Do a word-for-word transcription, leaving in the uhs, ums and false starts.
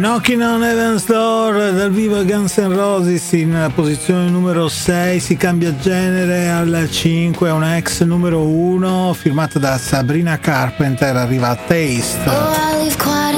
Knocking on Heaven's Door dal vivo Guns N' Roses in posizione numero sei, si cambia genere al cinque, una ex numero uno firmata da Sabrina Carpenter, arriva a Taste. Oh, I live quiet